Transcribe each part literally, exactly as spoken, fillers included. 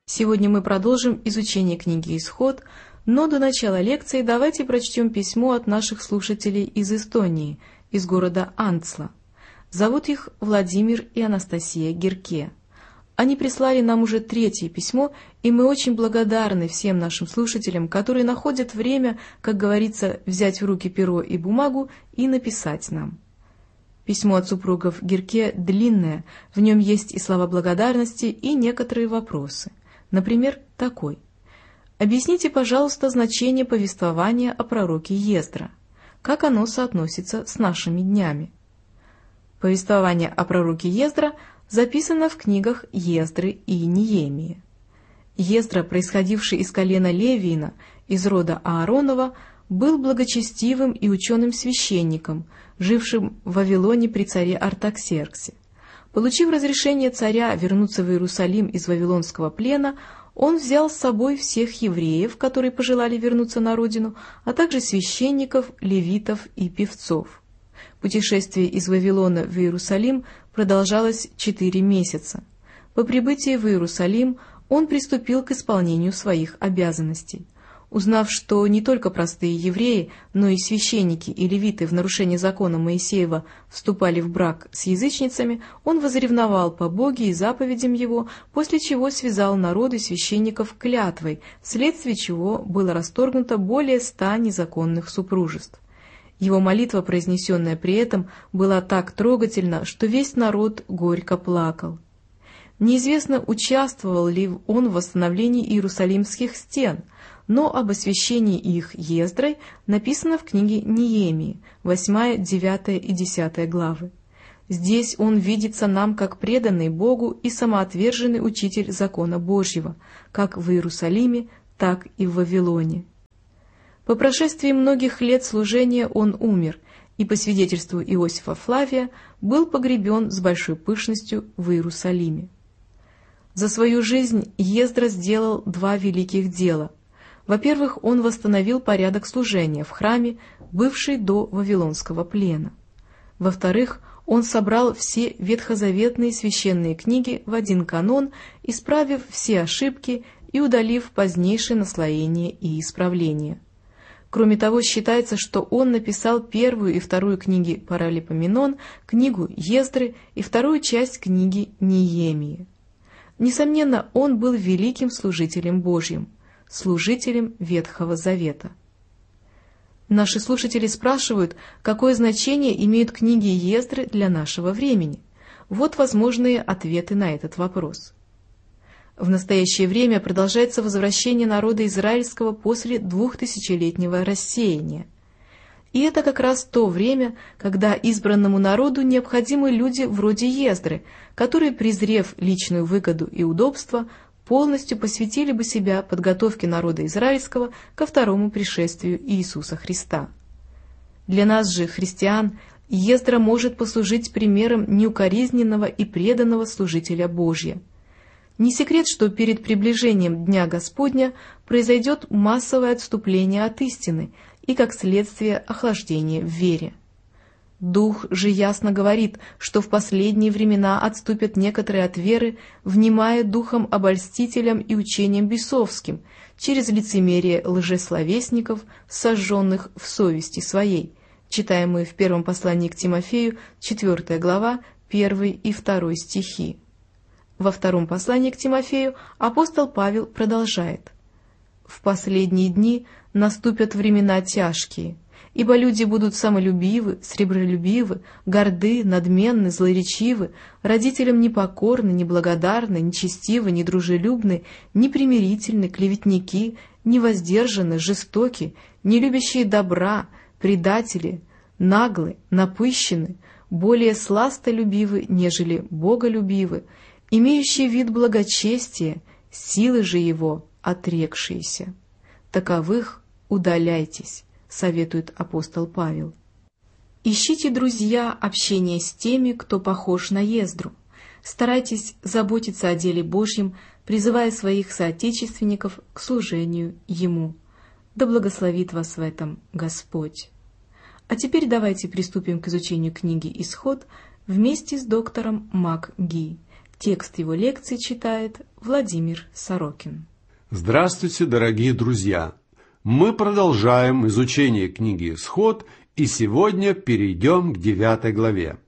Сегодня мы продолжим изучение книги «Исход», но до начала лекции давайте прочтем письмо от наших слушателей из Эстонии, из города Анцла. Зовут их Владимир и Анастасия Гирке. Они прислали нам уже третье письмо, и мы очень благодарны всем нашим слушателям, которые находят время, как говорится, взять в руки перо и бумагу и написать нам. Письмо от супругов Гирке длинное, в нем есть и слова благодарности, и некоторые вопросы. Например, такой. Объясните, пожалуйста, значение повествования о пророке Ездра. Как оно соотносится с нашими днями? Повествование о пророке Ездра записано в книгах Ездры и Неемии. Ездра, происходивший из колена Левиина, из рода Ааронова, был благочестивым и ученым священником, жившим в Вавилоне при царе Артаксерксе. Получив разрешение царя вернуться в Иерусалим из вавилонского плена, он взял с собой всех евреев, которые пожелали вернуться на родину, а также священников, левитов и певцов. Путешествие из Вавилона в Иерусалим продолжалось четыре месяца. По прибытии в Иерусалим он приступил к исполнению своих обязанностей. Узнав, что не только простые евреи, но и священники и левиты в нарушение закона Моисеева вступали в брак с язычницами, он возревновал по Боге и заповедям его, после чего связал народ и священников клятвой, вследствие чего было расторгнуто более ста незаконных супружеств. Его молитва, произнесенная при этом, была так трогательна, что весь народ горько плакал. Неизвестно, участвовал ли он в восстановлении иерусалимских стен, но об освящении их Ездрой написано в книге Неемии, восьмая, девятая и десятая главы. Здесь он видится нам как преданный Богу и самоотверженный учитель закона Божьего, как в Иерусалиме, так и в Вавилоне. По прошествии многих лет служения он умер, и по свидетельству Иосифа Флавия был погребен с большой пышностью в Иерусалиме. За свою жизнь Ездра сделал два великих дела. Во-первых, он восстановил порядок служения в храме, бывший до Вавилонского плена. Во-вторых, он собрал все ветхозаветные священные книги в один канон, исправив все ошибки и удалив позднейшие наслоения и исправления. Кроме того, считается, что он написал первую и вторую книги Паралипоменон, книгу Ездры и вторую часть книги Неемии. Несомненно, он был великим служителем Божьим, служителем Ветхого Завета. Наши слушатели спрашивают, какое значение имеют книги Ездры для нашего времени. Вот возможные ответы на этот вопрос. В настоящее время продолжается возвращение народа израильского после двухтысячелетнего рассеяния. И это как раз то время, когда избранному народу необходимы люди вроде Ездры, которые, презрев личную выгоду и удобство, полностью посвятили бы себя подготовке народа израильского ко второму пришествию Иисуса Христа. Для нас же, христиан, Ездра может послужить примером неукоризненного и преданного служителя Божия. Не секрет, что перед приближением Дня Господня произойдет массовое отступление от истины и, как следствие, охлаждение в вере. Дух же ясно говорит, что в последние времена отступят некоторые от веры, внимая духом обольстителям и учением бесовским, через лицемерие лжесловесников, сожженных в совести своей, читаемые в первом послании к Тимофею, четвертая глава, первый и второй стихи. Во втором послании к Тимофею апостол Павел продолжает: «В последние дни наступят времена тяжкие, ибо люди будут самолюбивы, сребролюбивы, горды, надменны, злоречивы, родителям непокорны, неблагодарны, нечестивы, недружелюбны, непримирительны, клеветники, невоздержаны, жестоки, не любящие добра, предатели, наглы, напыщены, более сластолюбивы, нежели боголюбивы, имеющие вид благочестия, силы же его отрекшиеся. Таковых удаляйтесь», советует апостол Павел. Ищите, друзья, общение с теми, кто похож на Ездру. Старайтесь заботиться о деле Божьем, призывая своих соотечественников к служению Ему. Да благословит вас в этом Господь. А теперь давайте приступим к изучению книги «Исход» вместе с доктором МакГи. Текст его лекции читает Владимир Сорокин. Здравствуйте, дорогие друзья! Мы продолжаем изучение книги «Исход», и сегодня перейдем к девятой главе.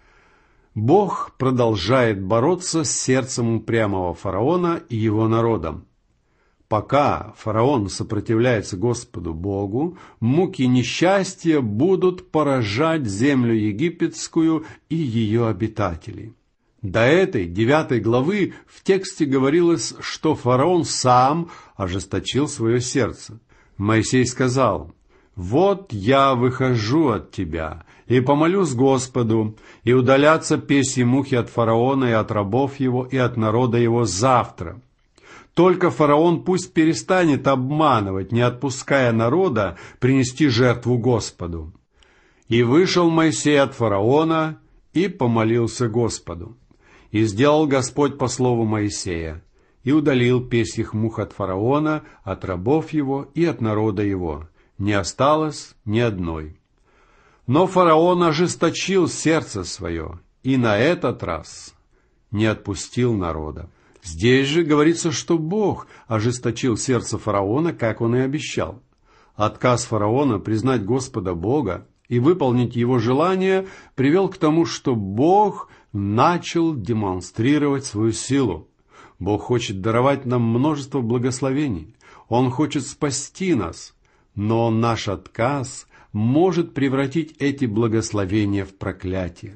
Бог продолжает бороться с сердцем упрямого фараона и его народом. Пока фараон сопротивляется Господу Богу, муки несчастья будут поражать землю египетскую и ее обитателей. До этой девятой главы в тексте говорилось, что фараон сам ожесточил свое сердце. Моисей сказал: «Вот я выхожу от тебя, и помолюсь Господу, и удалятся песьи мухи от фараона и от рабов его, и от народа его завтра. Только фараон пусть перестанет обманывать, не отпуская народа принести жертву Господу». И вышел Моисей от фараона и помолился Господу. И сделал Господь по слову Моисея, и удалил песьих мух от фараона, от рабов его и от народа его. Не осталось ни одной. Но фараон ожесточил сердце свое, и на этот раз не отпустил народа. Здесь же говорится, что Бог ожесточил сердце фараона, как он и обещал. Отказ фараона признать Господа Бога и выполнить его желание привел к тому, что Бог начал демонстрировать свою силу. Бог хочет даровать нам множество благословений. Он хочет спасти нас, но наш отказ может превратить эти благословения в проклятие.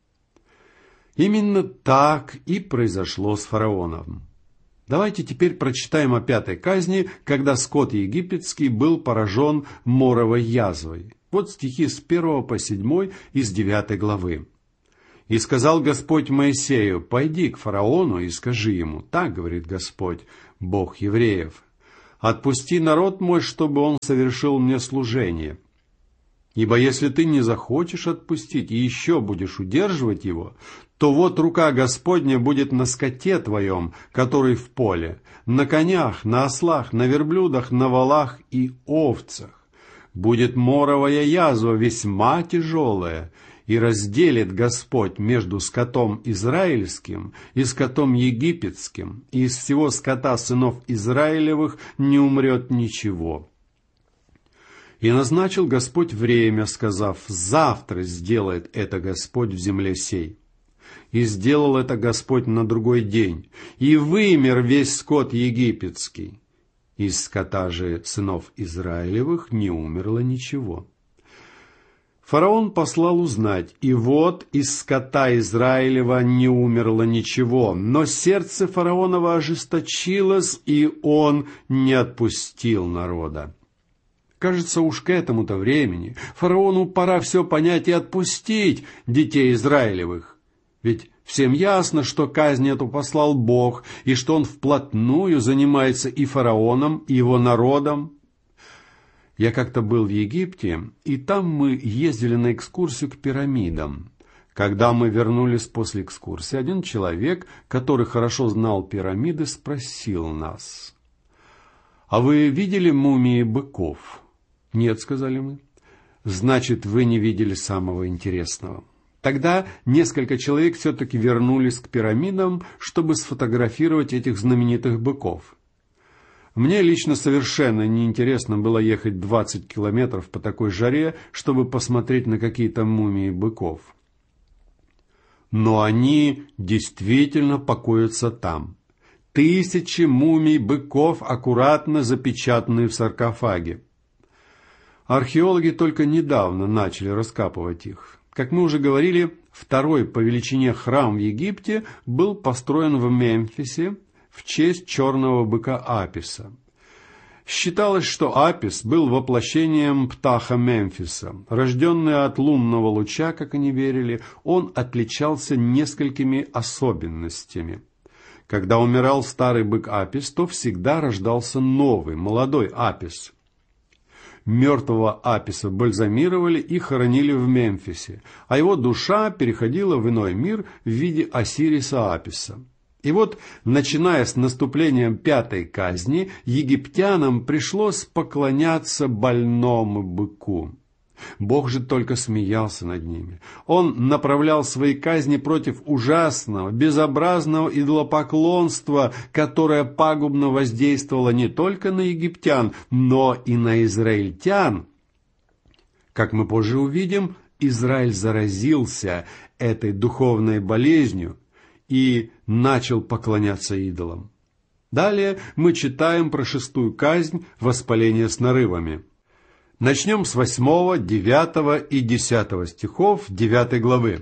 Именно так и произошло с фараоном. Давайте теперь прочитаем о пятой казни, когда скот египетский был поражен моровой язвой. Вот стихи с первого по седьмой из девятой главы. «И сказал Господь Моисею: пойди к фараону и скажи ему, так говорит Господь, Бог евреев, отпусти народ мой, чтобы он совершил мне служение. Ибо если ты не захочешь отпустить и еще будешь удерживать его, то вот рука Господня будет на скоте твоем, который в поле, на конях, на ослах, на верблюдах, на волах и овцах. Будет моровая язва весьма тяжелая, и разделит Господь между скотом израильским и скотом египетским, и из всего скота сынов Израилевых не умрет ничего. И назначил Господь время, сказав: завтра сделает это Господь в земле сей. И сделал это Господь на другой день, и вымер весь скот египетский. Из скота же сынов Израилевых не умерло ничего. Фараон послал узнать, и вот из скота Израилева не умерло ничего, но сердце фараонова ожесточилось, и он не отпустил народа. Кажется, уж к этому-то времени фараону пора все понять и отпустить детей Израилевых. Ведь всем ясно, что казнь эту послал Бог, и что он вплотную занимается и фараоном, и его народом. Я как-то был в Египте, и там мы ездили на экскурсию к пирамидам. Когда мы вернулись после экскурсии, один человек, который хорошо знал пирамиды, спросил нас: «А вы видели мумии быков?» «Нет», — сказали мы. «Значит, вы не видели самого интересного». Тогда несколько человек все-таки вернулись к пирамидам, чтобы сфотографировать этих знаменитых быков. Мне лично совершенно неинтересно было ехать двадцать километров по такой жаре, чтобы посмотреть на какие-то мумии быков. Но они действительно покоятся там. Тысячи мумий быков, аккуратно запечатанные в саркофаге. Археологи только недавно начали раскапывать их. Как мы уже говорили, второй по величине храм в Египте был построен в Мемфисе в честь черного быка Аписа. Считалось, что Апис был воплощением Птаха Мемфиса. Рожденный от лунного луча, как они верили, он отличался несколькими особенностями. Когда умирал старый бык Апис, то всегда рождался новый, молодой Апис. Мертвого Аписа бальзамировали и хоронили в Мемфисе, а его душа переходила в иной мир в виде Осириса Аписа. И вот, начиная с наступлением пятой казни, египтянам пришлось поклоняться больному быку. Бог же только смеялся над ними. Он направлял свои казни против ужасного, безобразного идолопоклонства, которое пагубно воздействовало не только на египтян, но и на израильтян. Как мы позже увидим, Израиль заразился этой духовной болезнью и начал поклоняться идолам. Далее мы читаем про шестую казнь — воспаление с нарывами. Начнем с восьмого, девятого и десятого стихов девятой главы.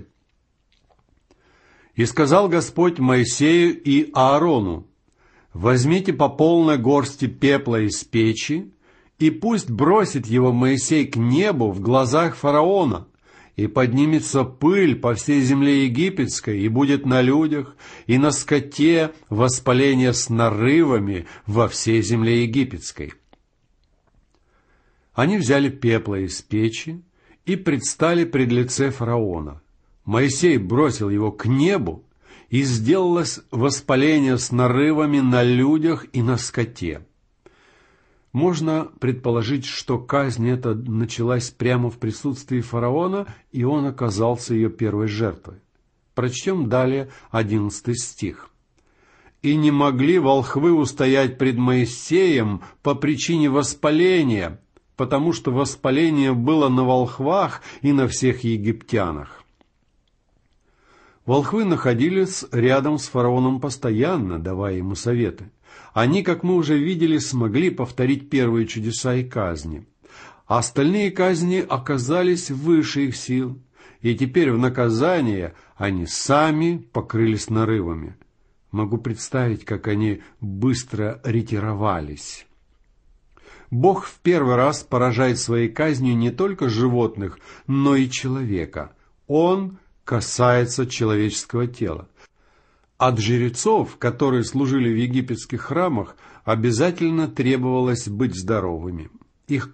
«И сказал Господь Моисею и Аарону: возьмите по полной горсти пепла из печи, и пусть бросит его Моисей к небу в глазах фараона, и поднимется пыль по всей земле египетской, и будет на людях, и на скоте воспаление с нарывами во всей земле египетской». Они взяли пепла из печи и предстали пред лице фараона. Моисей бросил его к небу, и сделалось воспаление с нарывами на людях и на скоте. Можно предположить, что казнь эта началась прямо в присутствии фараона, и он оказался ее первой жертвой. Прочтем далее одиннадцатый стих. «И не могли волхвы устоять пред Моисеем по причине воспаления, потому что воспаление было на волхвах и на всех египтянах». Волхвы находились рядом с фараоном постоянно, давая ему советы. Они, как мы уже видели, смогли повторить первые чудеса и казни. А остальные казни оказались выше их сил, и теперь в наказание они сами покрылись нарывами. Могу представить, как они быстро ретировались. Бог в первый раз поражает своей казнью не только животных, но и человека. Он касается человеческого тела. От жрецов, которые служили в египетских храмах, обязательно требовалось быть здоровыми. Их